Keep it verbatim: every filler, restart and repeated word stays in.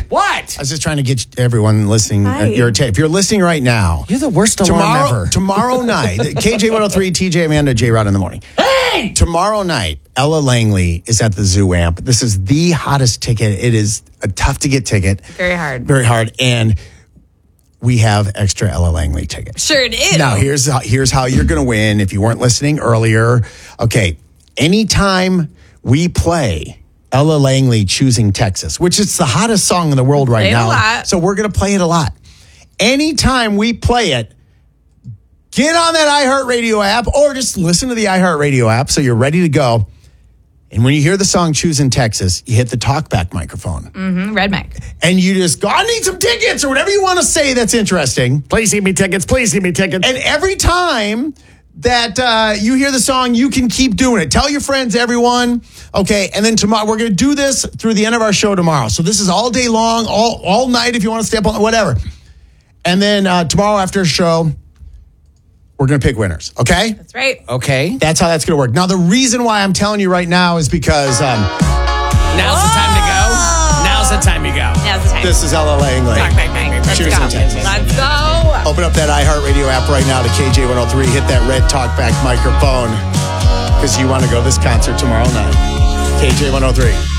What? I was just trying to get everyone listening. Hi. Your ta- if you're listening right now, You're the worst alarm tomorrow, ever. tomorrow night, K J one oh three, T J Amanda, J Rod in the morning. Hey! Tomorrow night, Ella Langley is at the Zoo Amp. This is the hottest ticket. It is a tough to get ticket. Very hard. Very hard. And we have extra Ella Langley tickets. Sure it is. Now, here's how, here's how you're going to win if you weren't listening earlier. Okay, anytime we play Ella Langley Choosing Texas, which is the hottest song in the world right Play it now. a lot. So we're going to play it a lot. Anytime we play it, get on that iHeartRadio app or just listen to the iHeartRadio app so you're ready to go. And when you hear the song Choosing Texas, you hit the talkback microphone. Mm-hmm. Red mic. And you just go, I need some tickets or whatever you want to say that's interesting. Please give me tickets. Please give me tickets. And every time that uh, you hear the song, you can keep doing it. Tell your friends, everyone. Okay, and then tomorrow, we're going to do this through the end of our show tomorrow. So this is all day long, all, all night if you want to stay up on whatever. And then uh, tomorrow after the show, we're going to pick winners, okay? That's right. Okay. That's how that's going to work. Now, the reason why I'm telling you right now is because um, Now's the time to go. Now's the time to go. Now's the time. this is Ella Langley. Bang, bang, bang. Let's Choosing go. Texas. Let's go. Open up that iHeartRadio app right now to K J one oh three. Hit that red talkback microphone because you want to go to this concert tomorrow night. K J one oh three.